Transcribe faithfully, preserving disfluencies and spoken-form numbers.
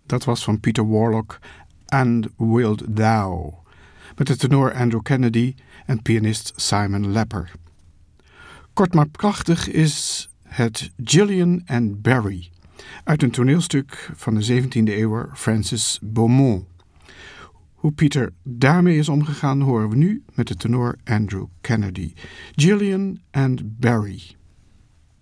Dat was van Peter Warlock, And Wilt Thou, met de tenor Andrew Kennedy en pianist Simon Lepper. Kort maar krachtig is het Gillian and Barry, uit een toneelstuk van de zeventiende eeuw, Francis Beaumont. Hoe Pieter daarmee is omgegaan horen we nu met de tenor Andrew Kennedy. Gillian and Barry.